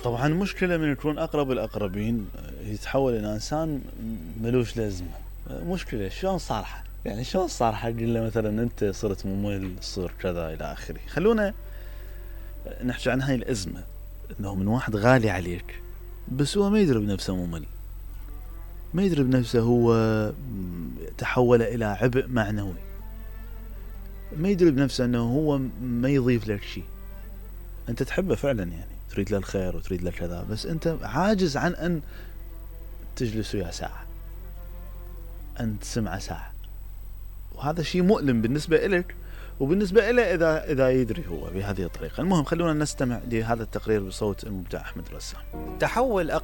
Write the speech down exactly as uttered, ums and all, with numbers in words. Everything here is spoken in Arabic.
طبعا مشكلة من يكون أقرب الأقربين يتحول إلى إنسان ملوش لازمة. مشكلة شلون صارحة؟ يعني شلون صارحة قل له مثلا أنت صرت ممل، صر كذا إلى آخره. خلونا نحكي عن هاي الأزمة، إنه من واحد غالي عليك بس هو ما يدري بنفسه ممل، ما يدري بنفسه هو تحول إلى عبء معنوي، ما يدري بنفسه أنه هو ما يضيف لك شيء. أنت تحبه فعلا، يعني تريد له الخير وتريد له كذا، بس أنت عاجز عن أن تجلس وياه ساعة، أن تسمع ساعة، وهذا شيء مؤلم بالنسبة إلك وبالنسبة إله إذا إذا يدري هو بهذه الطريقة. المهم خلونا نستمع لهذا التقرير بصوت المبدع أحمد رسام. تحول